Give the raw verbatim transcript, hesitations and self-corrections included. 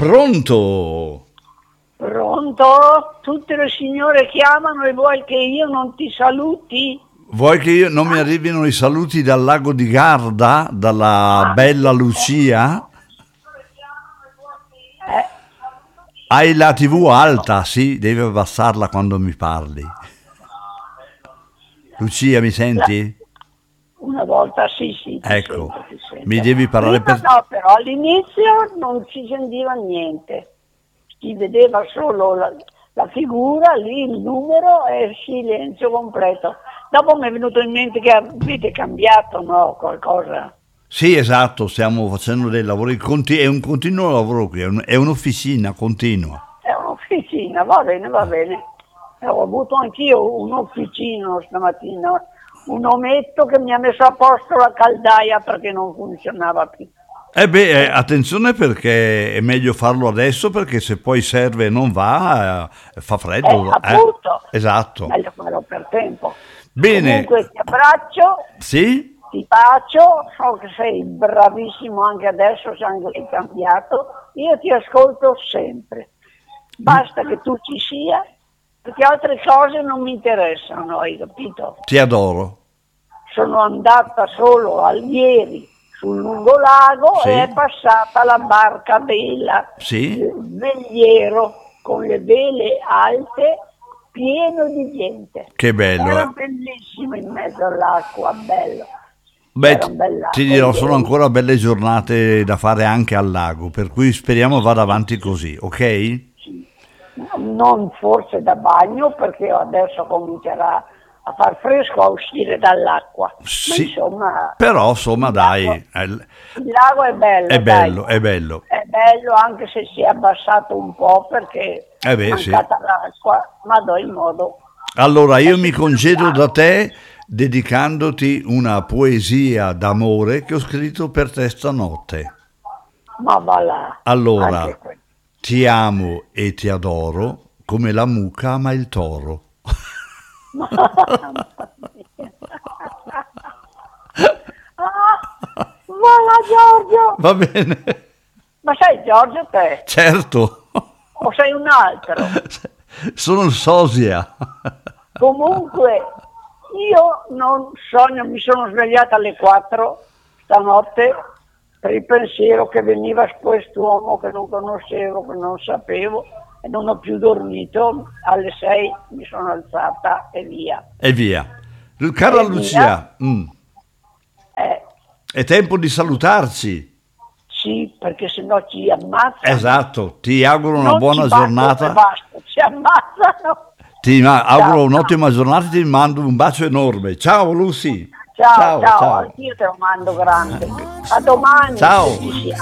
Pronto? Pronto? Tutte le signore chiamano e vuoi che io non ti saluti? Vuoi che io non mi arrivino i saluti dal lago di Garda, dalla bella Lucia? Eh, Hai la tivù alta, sì, devi abbassarla quando mi parli. Lucia, mi senti? una volta sì, sì. ti Ecco, sento, ti sento. mi devi parlare Prima per... no, però all'inizio non si sentiva niente. Si vedeva solo la, la figura, lì il numero e il silenzio completo. Dopo mi è venuto in mente che avete cambiato, no, qualcosa. Sì, esatto, stiamo facendo dei lavori continui, è un continuo lavoro qui, è, un- è un'officina continua. È un'officina, va bene, va bene. Eh, Ho avuto anch'io un officino stamattina, un ometto che mi ha messo a posto la caldaia perché non funzionava più. E beh, eh, attenzione perché è meglio farlo adesso perché se poi serve e non va, eh, fa Eh, freddo. eh. appunto, Esatto. meglio farlo per tempo. Bene, Comunque ti abbraccio, sì? ti bacio, so che sei bravissimo anche adesso, se anche hai cambiato, io ti ascolto sempre. Basta che tu ci sia, perché altre cose non mi interessano, hai capito? Ti adoro. Sono andata solo al ieri sul lungolago Sì. e è passata la barca a vela, Sì? il veliero con le vele alte, pieno di gente. Che bello. Era eh. bellissimo in mezzo all'acqua, bello. Beh, Era ti un bel ti lago, dirò, sono ieri. ancora belle giornate da fare anche al lago, per cui speriamo vada avanti così, ok? Sì. No, non forse da bagno perché adesso comincerà a far fresco a uscire dall'acqua. Ma Sì, insomma, però insomma il dai, lago, è, il lago è bello, è dai. bello, è bello. È bello anche se si è abbassato un po' perché Eh beh, è sì. mancata l'acqua, ma do il modo. Allora, io Eh, mi sì, concedo da lago. te dedicandoti una poesia d'amore che ho scritto per te stanotte. Ma va là, Allora, anche questo. ti amo e ti adoro come la mucca ama il toro. Mamma mia. Ah, va là Giorgio! Va bene? Ma sei Giorgio te? Certo. O sei un altro? Sono il sosia. Comunque, io non sogno, mi sono svegliata alle quattro stanotte per il pensiero che veniva quest'uomo che non conoscevo, che non sapevo e non ho più dormito. Alle sei mi sono alzata e via. E via. Cara E Lucia, mm, Eh, è tempo di salutarci. sì, perché sennò ci ammazzano. Esatto, ti auguro una Non buona ci battono e giornata. basta, ci ammazzano. Ti ma- auguro Ciao, un'ottima giornata e ti mando un bacio enorme. Ciao Lucy. ciao, Ciao, ciao, ciao. anch'io te lo mando grande. A domani. Ciao. se ci siamo.